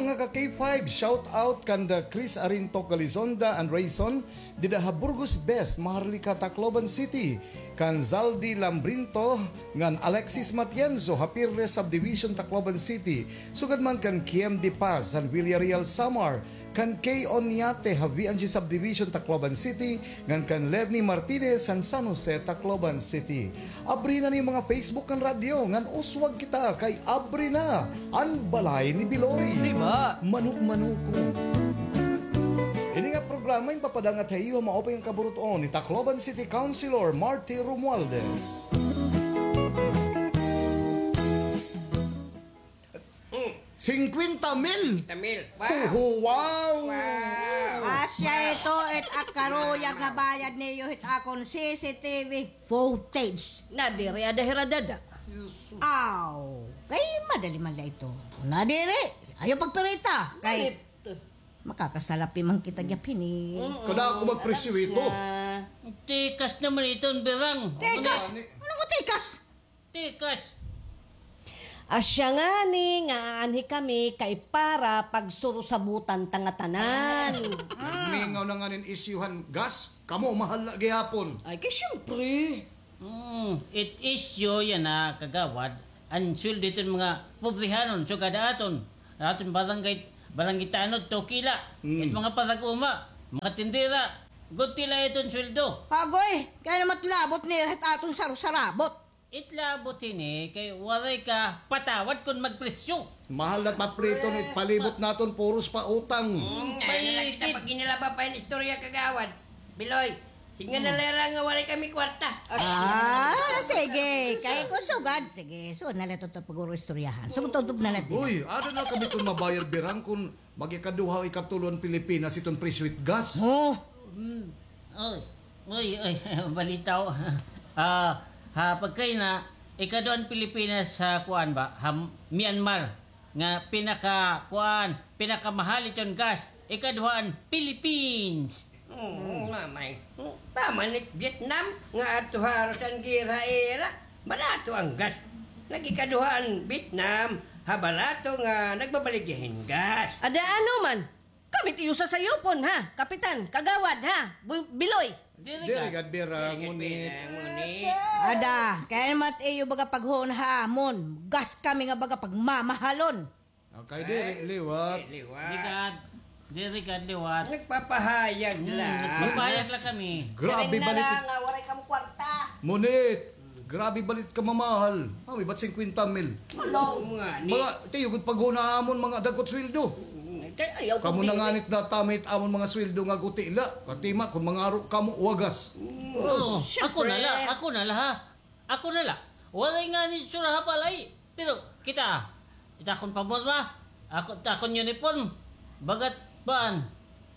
mga ka-K5, shout out kanda Chris Arinto Galizonda and Rayson, dida Burgos Best, Maharlika, Tacloban City, kan Zaldi Lambrinto, ngan Alexis Matienzo, Hapirle Subdivision, Tacloban City, sugad man kan Kiem Di Paz, San Villarreal Samar, kan Kay Onyate, Havianji Subdivision, Tacloban City, ngan kan Levni Martinez, San Jose, Tacloban City. Abri na ni mga Facebook kan radio, ngan uswag kita kay abri na, ang balay ni Biloy. Diba? Manuk-manuko. Ini nga programa yung papadangat hayo maopay ang kaburutoon ni Tacloban City Councilor Marty Romualdez. 50,000! Tamil. Wow! Asya ito at akaroyag nga bayad niyo hit akong CCTV footage. Nadiri ada hiradada. Aw, kay madali man la ito. Nadiri, ayaw pagperita. Kay makakasalapi man kita gyapin eh. Kada ako magpresyo ito. Tikas naman ito, Berang. Tikas! Ano ko tikas? Tikas. Asya nga ni nga anhi kami kay para pagsurusabutan tangatanan. Mingaw na nga nin isyuhan gas, kamo mahal na gihapon. Ay kay syempre. It is yo yan na kagawad. Ang sweldo ito mga pobrihanon. So kada aton barangay tanod to kila. At mga paraguma, mga tindera. Good tila itong sweldo. Kagoy, kaya na matlabot ni hit atong sarusarabot. Itlabot ini kay waray ka patawad kung magpresyo. Mahal na paprito ni palibot naton puros pa utang. Ay, nakita pag inilaba pa yung istorya kagawad. Biloy, singa na lera nga wala kami kwarta. Sige. Kaya ko sugad. Sige, so nalit ito pag-uro istoryahan. So, tutub nalit din. Uy, ano na kami itong mabayar Berang kung magikaduhaw ikatulon Pilipinas itong presyo with gas? Oh, Oy, balitaw. Pagkay na, ikaduan Pilipinas sa kuan ba? Myanmar. Nga pinakamahal itong gas. Ikaduan Philippines. Mamay. Pamanit Vietnam nga ato harosan gira era. Barato ang gas. Nagikaduhaan Vietnam. Habarato nga nagbabaligyahin gas. Ada ano man? Kami tiyo sa sayopon ha, kapitan, kagawad ha, Biloy. Dirigad Berang, ngunit. ada. Kaya naman iyo baga paghon hamon. Gas kami nga baga pagmamahalon. Okay, diri, liwat. Dirigad liwat. Nagpapahayag lang. Magpahayag lang kami. Grabe balit. nga, waray kam kwarta. Ngunit, grabe balit ka mamahal. May ba't 50,000? Mga, tayo, kung paghuna hamon mga dagot sweldo. Ayaw Kamu na nganit na tamit amon mga sweldo nga gutila. Katima, kung mga aro kamo wagas. Ako na la. Walay nga ni sura balay. Pero kita akong pabor ba? Akong uniform. Bagat baan?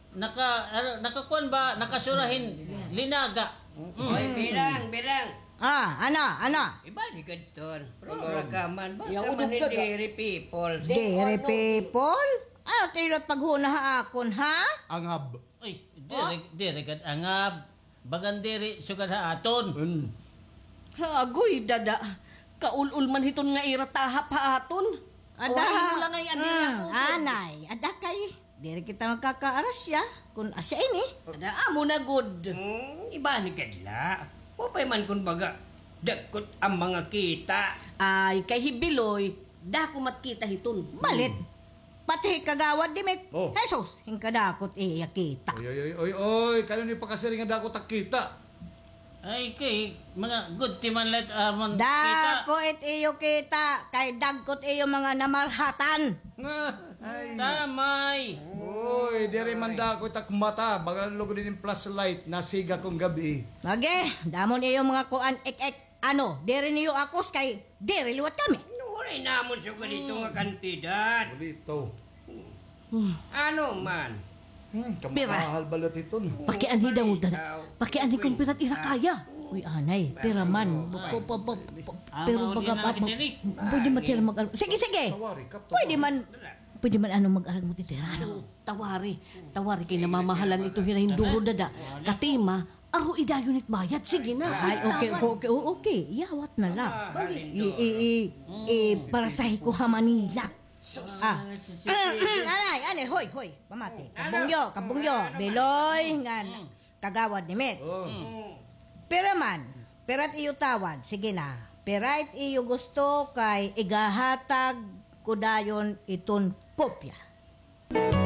Nakakuan ba? Nakasurahin linaga. Oy, birang. Ana. Iba ni Gadton. Ragaman ba? Yung Kaman ni udog-dog. dairy people. Dere people? Ano tilot paghuna haakon ha? Angab. Uy, diri kad angab. Bagan diri sugad ha aton. Agoy, dada. Kaulul man hiton nga iratahap ha aton. Ada. Ano lang ay adiri ako. Anay, ada kay. Dere kita magkakaarasya. Kung asya ini. Ada amo na good. Iba ni Kadla. Mapay man kun baga. Dagkot ang mga kita. Ay, kay Hibiloy, dako matkita hiton. Balit. Pati kagawad dimit. Oh. Jesus, hingkadakot iya kita. Oy, kano ni pakasiri nga dako takita. Ay kay mga good timanlet amon kita. Dako it iyo kita. Kay dagkot iyo mga namarhatan. Ay. Tamay. Oy, diri man dako takmata, bagalan lugo din flashlight nasiga kong gabi. Mage, damon iyo mga kuan ek. Ano, dere niyo akos kay dere liwat kami. Nuhuray namon siya ganito nga kantidad. Ulito. Ano man? Kamahal balot ito. Pakianhi daw, dada. Pakianhi kung pirat irakaya. Uy, anay, pera man. Pero baga pwede matira mag Sige. Pwede man ano mag-arag mo titira. Tawari kay namamahalan ito hirahin duro, dada. Katima, aro idayunit bayad. Sige na. Ay, okay. Yawat na lang. Para sa ko ha Manila. Anay, hoy, pamati. Kabungyo, Beloy, ngan, kagawad ni Met. Pero man, perat iyo tawad, sige na. Perait iyo gusto kay igahatag kudayon iton kopya.